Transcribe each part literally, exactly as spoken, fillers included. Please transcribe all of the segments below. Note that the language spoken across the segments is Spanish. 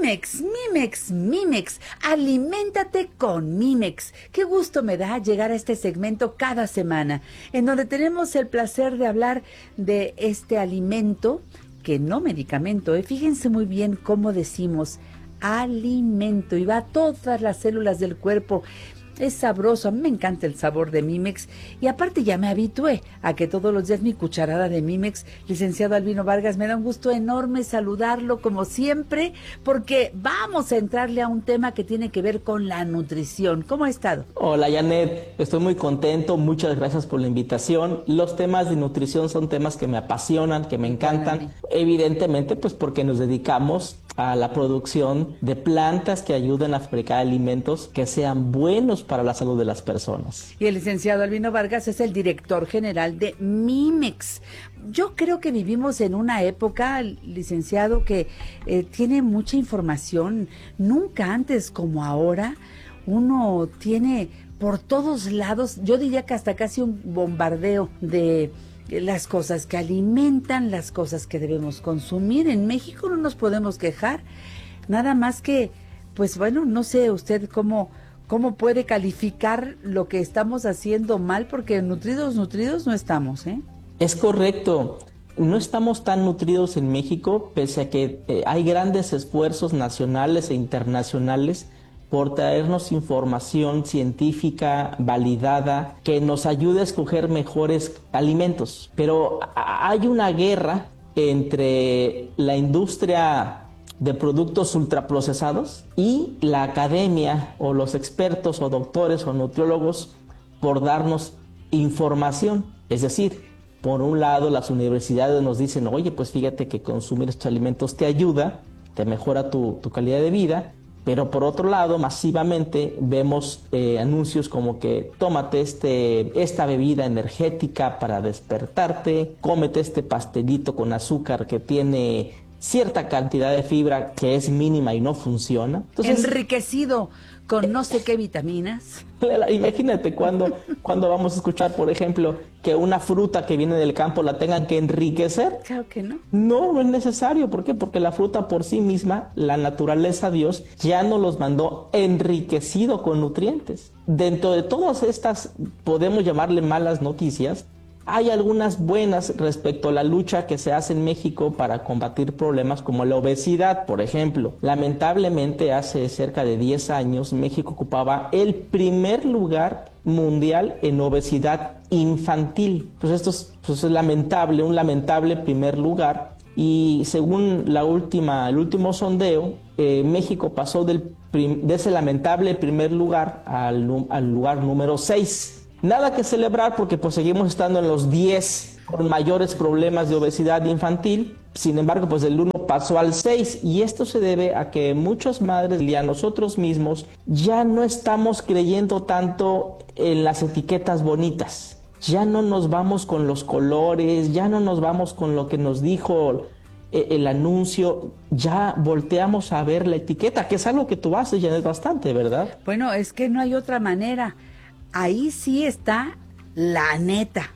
Mimex, Mimex, Mimex, aliméntate con Mimex. Qué gusto me da llegar a este segmento cada semana, en donde tenemos el placer de hablar de este alimento, que no medicamento, ¿eh? Fíjense muy bien cómo decimos alimento, y va a todas las células del cuerpo. Es sabroso, a mí me encanta el sabor de Mimex, y aparte ya me habitué a que todos los días mi cucharada de Mimex. Licenciado Albino Vargas, me da un gusto enorme saludarlo como siempre, porque vamos a entrarle a un tema que tiene que ver con la nutrición. ¿Cómo ha estado? Hola Janet, estoy muy contento, muchas gracias por la invitación. Los temas de nutrición son temas que me apasionan, que me encantan, evidentemente pues porque nos dedicamos a la producción de plantas que ayuden a fabricar alimentos que sean buenos para la salud de las personas. Y el licenciado Albino Vargas es el director general de Mimex. Yo creo que vivimos en una época, licenciado, que eh, tiene mucha información. Nunca antes como ahora uno tiene por todos lados, yo diría que hasta casi un bombardeo de las cosas que alimentan, las cosas que debemos consumir. En México no nos podemos quejar, nada más que, pues bueno, no sé usted cómo, cómo puede calificar lo que estamos haciendo mal, porque nutridos, nutridos no estamos, ¿eh? Es correcto, no estamos tan nutridos en México, pese a que eh, hay grandes esfuerzos nacionales e internacionales por traernos información científica validada que nos ayude a escoger mejores alimentos. Pero hay una guerra entre la industria de productos ultraprocesados y la academia o los expertos o doctores o nutriólogos por darnos información. Es decir, por un lado las universidades nos dicen, oye, pues fíjate que consumir estos alimentos te ayuda, te mejora tu, tu calidad de vida. Pero por otro lado, masivamente vemos eh, anuncios como que tómate este, esta bebida energética para despertarte, cómete este pastelito con azúcar que tiene cierta cantidad de fibra que es mínima y no funciona. Entonces, enriquecido con no sé qué vitaminas. Imagínate cuando, cuando vamos a escuchar, por ejemplo, que una fruta que viene del campo la tengan que enriquecer. Claro que no. No, no es necesario. ¿Por qué? Porque la fruta por sí misma, la naturaleza, Dios, ya nos los mandó enriquecido con nutrientes. Dentro de todas estas, podemos llamarle malas noticias, hay algunas buenas respecto a la lucha que se hace en México para combatir problemas como la obesidad, por ejemplo. Lamentablemente, hace cerca de diez años, México ocupaba el primer lugar mundial en obesidad infantil. Pues esto es, pues es lamentable, un lamentable primer lugar. Y según la última, el último sondeo, eh, México pasó del prim, de ese lamentable primer lugar al, al lugar número seis. Nada que celebrar porque pues seguimos estando en los diez con mayores problemas de obesidad infantil. Sin embargo, pues el uno pasó al seis, y esto se debe a que muchas madres y a nosotros mismos ya no estamos creyendo tanto en las etiquetas bonitas. Ya no nos vamos con los colores, ya no nos vamos con lo que nos dijo el anuncio, ya volteamos a ver la etiqueta, que es algo que tú haces, ya es bastante, ¿verdad? Bueno, es que no hay otra manera. Ahí sí está la neta.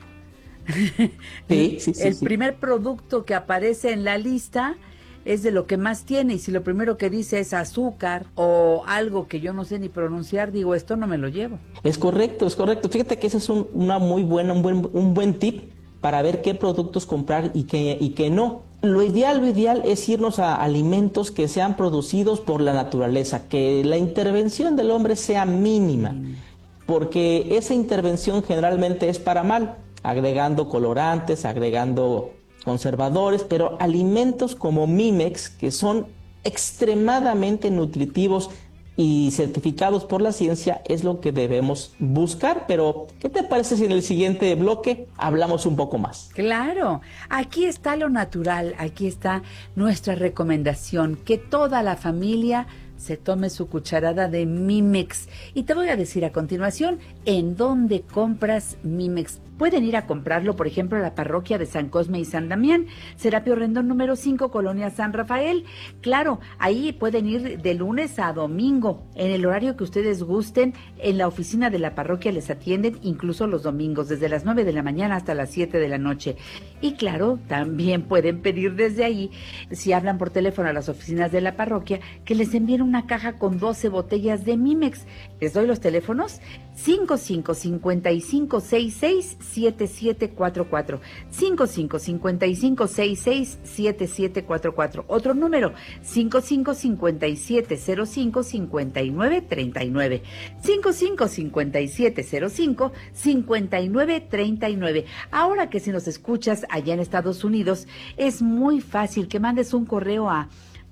Sí, sí, sí, el sí. primer producto que aparece en la lista es de lo que más tiene, y si lo primero que dice es azúcar o algo que yo no sé ni pronunciar, digo, esto no me lo llevo. Es correcto, es correcto. Fíjate que ese es un, una muy buena, un buen, un buen tip para ver qué productos comprar y qué, y qué no. Lo ideal, lo ideal es irnos a alimentos que sean producidos por la naturaleza, que la intervención del hombre sea mínima. Mm. Porque esa intervención generalmente es para mal, agregando colorantes, agregando conservadores, pero alimentos como Mimex, que son extremadamente nutritivos y certificados por la ciencia, es lo que debemos buscar. Pero, ¿qué te parece si en el siguiente bloque hablamos un poco más? Claro, aquí está lo natural, aquí está nuestra recomendación, que toda la familia se tome su cucharada de Mimex. Y te voy a decir a continuación en dónde compras Mimex. Pueden ir a comprarlo, por ejemplo, a la parroquia de San Cosme y San Damián, Serapio Rendón número cinco, Colonia San Rafael. Claro, ahí pueden ir de lunes a domingo, en el horario que ustedes gusten. En la oficina de la parroquia les atienden, incluso los domingos, desde las nueve de la mañana hasta las siete de la noche. Y claro, también pueden pedir desde ahí, si hablan por teléfono a las oficinas de la parroquia, que les envíen una caja con doce botellas de Mimex. Les doy los teléfonos: cinco cinco cinco cinco seis seis siete siete cuatro cuatro, cinco cinco cinco cinco seis seis siete siete cuatro cuatro, otro número cinco cinco cinco siete cero cinco cinco nueve tres nueve, cinco cinco cinco siete cero cinco cinco nueve tres nueve. Ahora que si nos escuchas allá en Estados Unidos, es muy fácil que mandes un correo a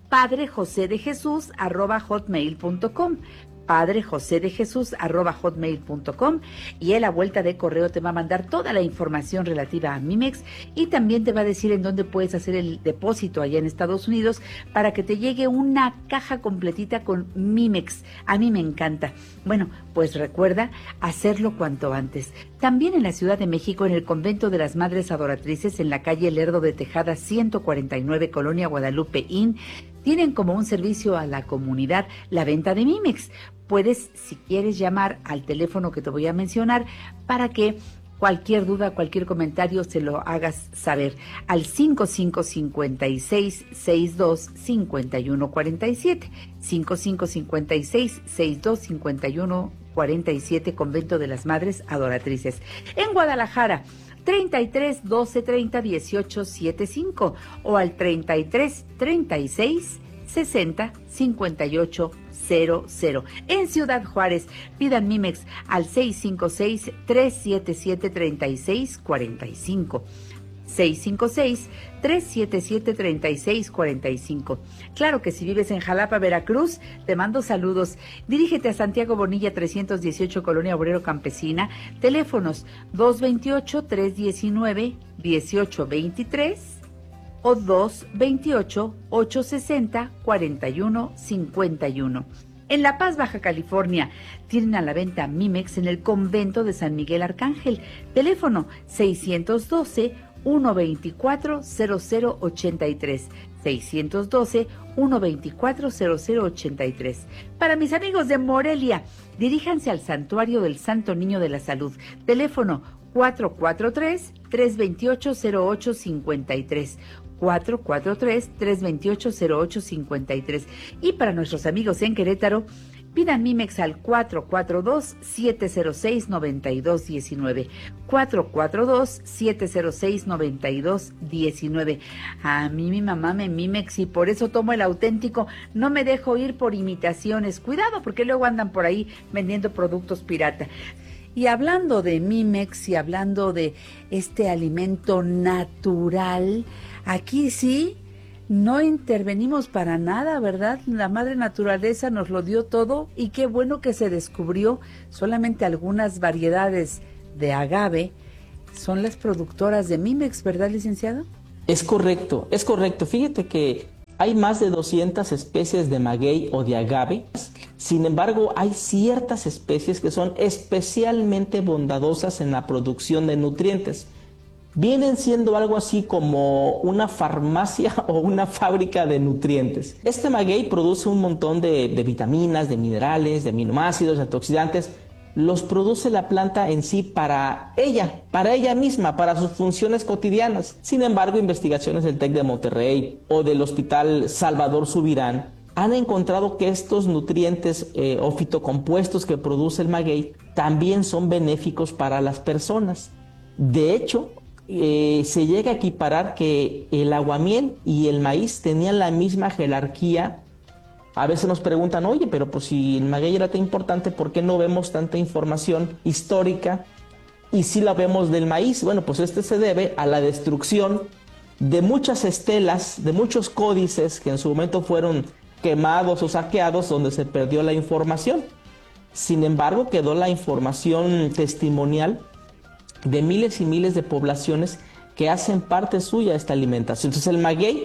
padrejosedejesús arroba hotmail punto com, padrejosedejesús arroba hotmail punto com, y él a vuelta de correo te va a mandar toda la información relativa a Mimex y también te va a decir en dónde puedes hacer el depósito allá en Estados Unidos para que te llegue una caja completita con Mimex. A mí me encanta. Bueno, pues recuerda hacerlo cuanto antes. También en la Ciudad de México, en el Convento de las Madres Adoratrices, en la calle Lerdo de Tejada ciento cuarenta y nueve, Colonia Guadalupe Inn, tienen como un servicio a la comunidad la venta de Mimex. Puedes, si quieres, llamar al teléfono que te voy a mencionar para que cualquier duda, cualquier comentario se lo hagas saber al cinco cinco cinco seis seis dos cinco uno cuatro siete, cinco cinco cinco seis seis dos cinco uno cuatro siete, Convento de las Madres Adoratrices. En Guadalajara, treinta y tres doce treinta dieciocho setenta y cinco o al treinta y tres treinta y seis sesenta cincuenta y ocho cero cero. En Ciudad Juárez, pidan Mimex al seis cinco seis tres siete siete tres seis cuatro cinco. seis cinco seis tres siete siete tres seis cuatro cinco. Claro que si vives en Jalapa, Veracruz, te mando saludos. Dirígete a Santiago Bonilla trescientos dieciocho, Colonia Obrero Campesina. Teléfonos dos veintiocho tres diecinueve dieciocho veintitrés o dos veintiocho ocho sesenta cuarenta y uno cincuenta y uno. En La Paz, Baja California, tienen a la venta Mimex en el Convento de San Miguel Arcángel. Teléfono seiscientos doce uno veinticuatro cero cero ochenta y tres, seiscientos doce uno veinticuatro cero cero ochenta y tres. Para mis amigos de Morelia, diríjanse al Santuario del Santo Niño de la Salud. Teléfono cuatro cuatro tres tres veintiocho cero ocho cincuenta y tres, cuatro cuatro tres tres veintiocho cero ocho cincuenta y tres. Y para nuestros amigos en Querétaro, pidan Mimex al cuatro cuatro dos siete cero seis nueve dos uno nueve, cuatro cuatro dos siete cero seis nueve dos uno nueve. A mí mi mamá me Mimex y por eso tomo el auténtico, no me dejo ir por imitaciones. Cuidado, porque luego andan por ahí vendiendo productos pirata. Y hablando de Mimex y hablando de este alimento natural, aquí sí no intervenimos para nada, ¿verdad? La madre naturaleza nos lo dio todo y qué bueno que se descubrió solamente algunas variedades de agave son las productoras de Mimex, ¿verdad, licenciado? Es correcto, es correcto. Fíjate que hay más de doscientas especies de maguey o de agave. Sin embargo, hay ciertas especies que son especialmente bondadosas en la producción de nutrientes. Vienen siendo algo así como una farmacia o una fábrica de nutrientes. Este maguey produce un montón de, de vitaminas, de minerales, de aminoácidos, de antioxidantes. Los produce la planta en sí para ella, para ella misma, para sus funciones cotidianas. Sin embargo, investigaciones del TEC de Monterrey o del Hospital Salvador Subirán han encontrado que estos nutrientes eh, o fitocompuestos que produce el maguey también son benéficos para las personas. De hecho, eh, se llega a equiparar que el aguamiel y el maíz tenían la misma jerarquía. A veces nos preguntan, oye, pero pues si el maguey era tan importante, ¿por qué no vemos tanta información histórica? Y si la vemos del maíz, bueno, pues este se debe a la destrucción de muchas estelas, de muchos códices que en su momento fueron quemados o saqueados, donde se perdió la información. Sin embargo, quedó la información testimonial de miles y miles de poblaciones que hacen parte suya de esta alimentación. Entonces el maguey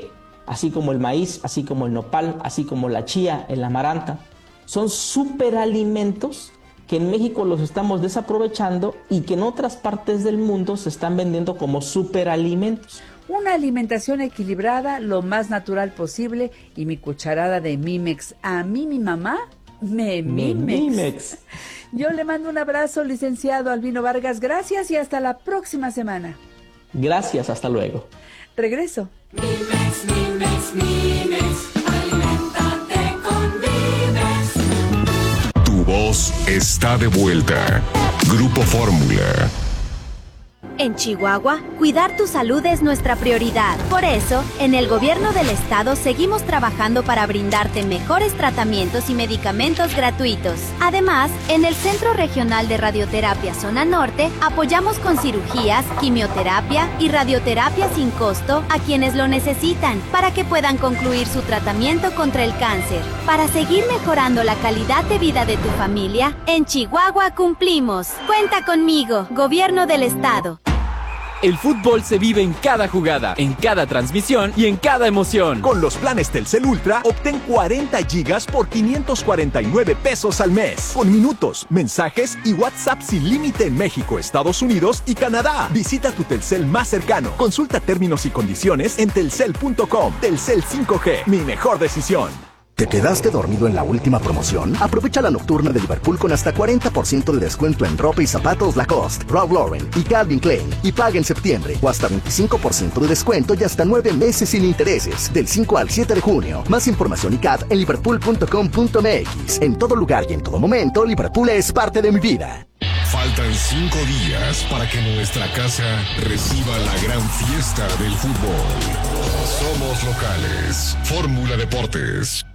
así como el maíz, así como el nopal, así como la chía, el amaranta. Son superalimentos que en México los estamos desaprovechando y que en otras partes del mundo se están vendiendo como superalimentos. Una alimentación equilibrada, lo más natural posible, y mi cucharada de Mimex. A mí mi mamá me Mimex. Mimex. Yo le mando un abrazo, licenciado Albino Vargas. Gracias y hasta la próxima semana. Gracias, hasta luego. Regreso. Mimex, Mimex, Mimex, aliméntate con Mimex. Tu voz está de vuelta. Grupo Fórmula. En Chihuahua, cuidar tu salud es nuestra prioridad. Por eso, en el gobierno del estado seguimos trabajando para brindarte mejores tratamientos y medicamentos gratuitos. Además, en el Centro Regional de Radioterapia Zona Norte, apoyamos con cirugías, quimioterapia y radioterapia sin costo a quienes lo necesitan, para que puedan concluir su tratamiento contra el cáncer. Para seguir mejorando la calidad de vida de tu familia, en Chihuahua cumplimos. Cuenta conmigo, Gobierno del Estado. El fútbol se vive en cada jugada, en cada transmisión y en cada emoción. Con los planes Telcel Ultra, obtén cuarenta gigas por quinientos cuarenta y nueve pesos al mes. Con minutos, mensajes y WhatsApp sin límite en México, Estados Unidos y Canadá. Visita tu Telcel más cercano. Consulta términos y condiciones en telcel punto com. Telcel cinco G, mi mejor decisión. ¿Te quedaste dormido en la última promoción? Aprovecha la nocturna de Liverpool con hasta cuarenta por ciento de descuento en ropa y zapatos Lacoste, Ralph Lauren y Calvin Klein. Y paga en septiembre o hasta veinticinco por ciento de descuento y hasta nueve meses sin intereses. Del cinco al siete de junio. Más información y C A T en liverpool punto com punto m x. En todo lugar y en todo momento, Liverpool es parte de mi vida. Faltan cinco días para que nuestra casa reciba la gran fiesta del fútbol. Somos locales. Fórmula Deportes.